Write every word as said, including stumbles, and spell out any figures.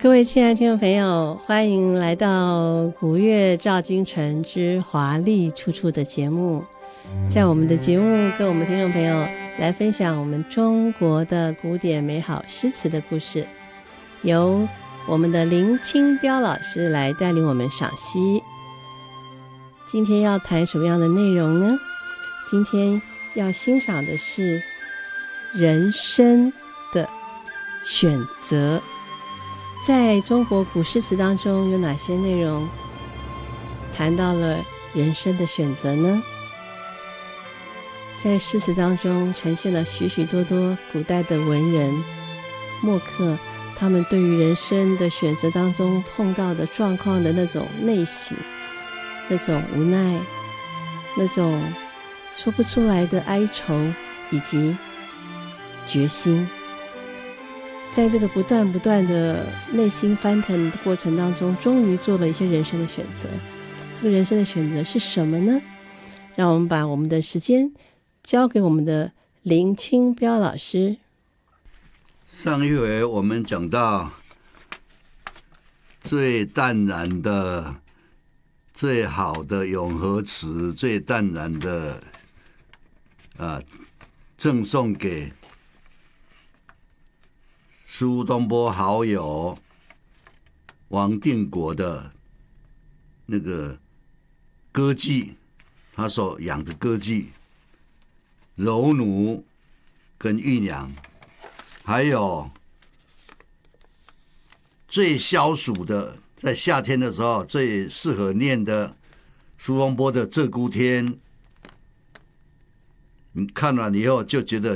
各位亲爱的听众朋友，欢迎来到古乐照京城之华丽处处的节目。在我们的节目跟我们听众朋友来分享我们中国的古典美好诗词的故事，由我们的林清标老师来带领我们赏析。今天要谈什么样的内容呢？今天要欣赏的是人生的选择。在中国古诗词当中，有哪些内容谈到了人生的选择呢？在诗词当中呈现了许许多多古代的文人墨客，他们对于人生的选择当中碰到的状况的那种内省，那种无奈，那种说不出来的哀愁以及决心。在这个不断不断的内心翻腾的过程当中，终于做了一些人生的选择。这个人生的选择是什么呢？让我们把我们的时间交给我们的林清标老师。 上一回我们讲到最淡然的、最好的永和词，最淡然的啊，赠送给苏东坡好友王定国的那个歌妓，他所养的歌妓柔奴跟玉娘，还有最消暑的，在夏天的时候最适合念的苏东坡的《鹧鸪天》，你看完以后就觉得